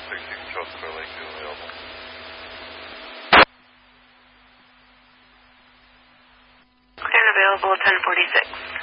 666 Charles Square Lakeview available. And available 1046.